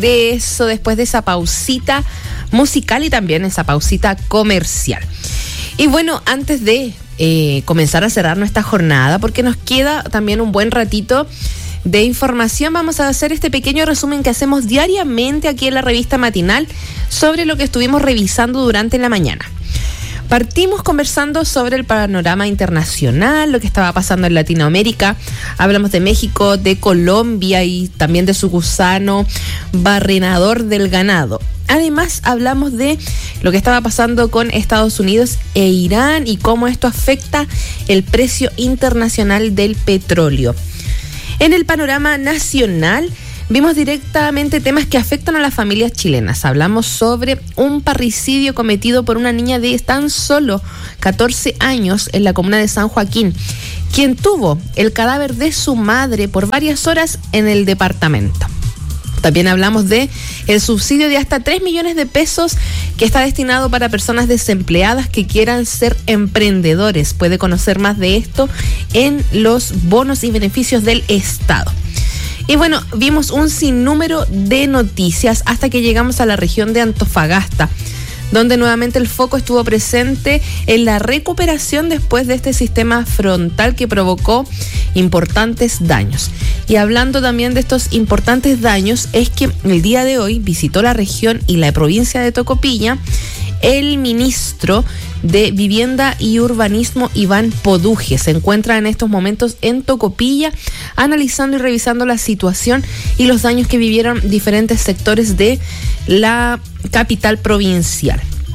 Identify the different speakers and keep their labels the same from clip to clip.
Speaker 1: de eso después de esa pausita musical y también esa pausita comercial. Y bueno, antes de comenzar a cerrar nuestra jornada, porque nos queda también un buen ratito de información, vamos a hacer este pequeño resumen que hacemos diariamente aquí en la revista matinal sobre lo que estuvimos revisando durante la mañana. Partimos conversando sobre el panorama internacional, lo que estaba pasando en Latinoamérica. Hablamos de México, de Colombia y también de su gusano barrenador del ganado. Además, hablamos de lo que estaba pasando con Estados Unidos e Irán y cómo esto afecta el precio internacional del petróleo. En el panorama nacional, vimos directamente temas que afectan a las familias chilenas. Hablamos sobre un parricidio cometido por una niña de tan solo 14 años en la comuna de San Joaquín, quien tuvo el cadáver de su madre por varias horas en el departamento. También hablamos de el subsidio de hasta 3 millones de pesos que está destinado para personas desempleadas que quieran ser emprendedores. Puede conocer más de esto en los bonos y beneficios del Estado. Y bueno, vimos un sinnúmero de noticias hasta que llegamos a la región de Antofagasta, donde nuevamente el foco estuvo presente en la recuperación después de este sistema frontal que provocó importantes daños. Y hablando también de estos importantes daños, es que el día de hoy visitó la región y la provincia de Tocopilla el ministro de Vivienda y Urbanismo, Iván Poduje. Se encuentra en estos momentos en Tocopilla analizando y revisando la situación y los daños que vivieron diferentes sectores de la capital provincial.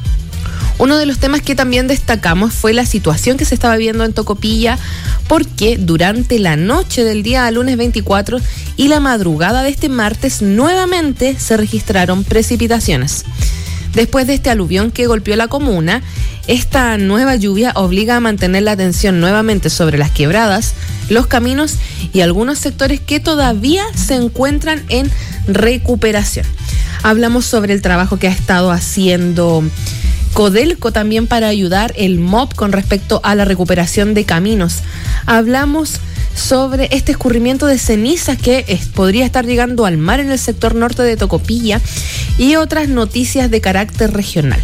Speaker 1: Uno de los temas que también destacamos fue la situación que se estaba viendo en Tocopilla, porque durante la noche del día lunes 24 y la madrugada de este martes nuevamente se registraron precipitaciones. Después de este aluvión que golpeó la comuna, esta nueva lluvia obliga a mantener la atención nuevamente sobre las quebradas, los caminos y algunos sectores que todavía se encuentran en recuperación. Hablamos sobre el trabajo que ha estado haciendo Codelco también para ayudar el MOP con respecto a la recuperación de caminos. Hablamos sobre este escurrimiento de cenizas que podría estar llegando al mar en el sector norte de Tocopilla y otras noticias de carácter regional.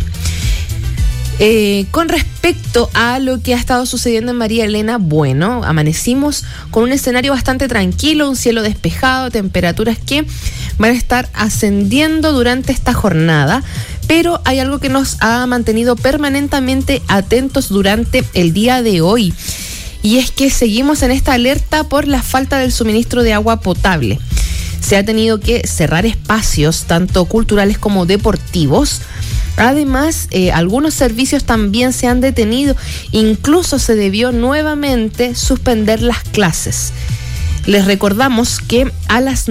Speaker 1: Con respecto a lo que ha estado sucediendo en María Elena, bueno, amanecimos con un escenario bastante tranquilo, un cielo despejado, temperaturas que van a estar ascendiendo durante esta jornada, pero hay algo que nos ha mantenido permanentemente atentos durante el día de hoy, y es que seguimos en esta alerta por la falta del suministro de agua potable. Se ha tenido que cerrar espacios, tanto culturales como deportivos. Además, algunos servicios también se han detenido. Incluso se debió nuevamente suspender las clases. Les recordamos que a las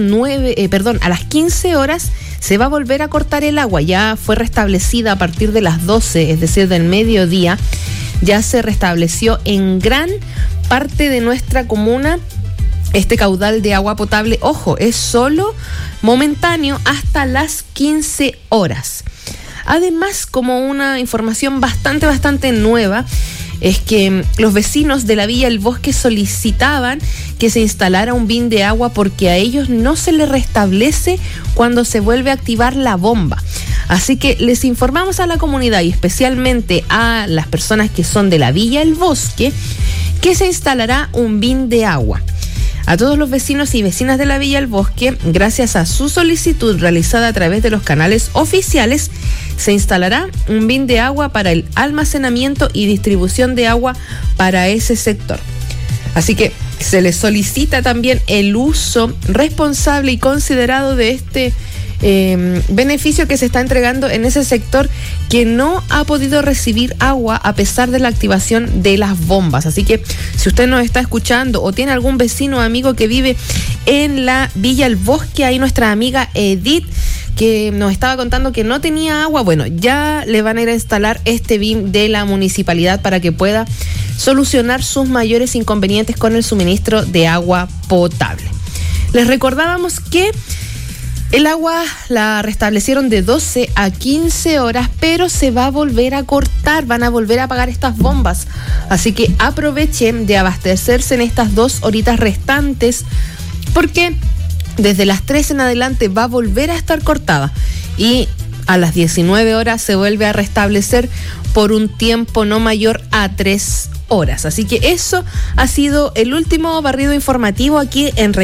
Speaker 1: 15 horas se va a volver a cortar el agua. Ya fue restablecida a partir de las 12, es decir, del mediodía. Ya se restableció en gran parte de nuestra comuna este caudal de agua potable. Ojo, es solo momentáneo hasta las 15 horas. Además, como una información bastante nueva, es que los vecinos de la Villa El Bosque solicitaban que se instalara un bin de agua porque a ellos no se les restablece cuando se vuelve a activar la bomba. Así que les informamos a la comunidad y especialmente a las personas que son de la Villa El Bosque que se instalará un bin de agua. A todos los vecinos y vecinas de la Villa El Bosque, gracias a su solicitud realizada a través de los canales oficiales, se instalará un bin de agua para el almacenamiento y distribución de agua para ese sector. Así que se les solicita también el uso responsable y considerado de este beneficio que se está entregando en ese sector que no ha podido recibir agua a pesar de la activación de las bombas. Así que si usted nos está escuchando o tiene algún vecino o amigo que vive en la Villa El Bosque, ahí nuestra amiga Edith que nos estaba contando que no tenía agua, bueno, ya le van a ir a instalar este bin de la municipalidad para que pueda solucionar sus mayores inconvenientes con el suministro de agua potable. Les recordábamos que el agua la restablecieron de 12 a 15 horas, pero se va a volver a cortar, van a volver a apagar estas bombas. Así que aprovechen de abastecerse en estas 2 horitas restantes, porque desde las 3 en adelante va a volver a estar cortada y a las 19 horas se vuelve a restablecer por un tiempo no mayor a 3 horas. Así que eso ha sido el último barrido informativo aquí en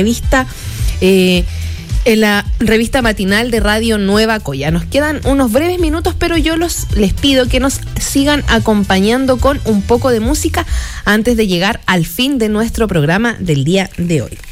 Speaker 1: la revista matinal de Radio Nueva Coya. Nos quedan unos breves minutos, pero yo les pido que nos sigan acompañando con un poco de música antes de llegar al fin de nuestro programa del día de hoy.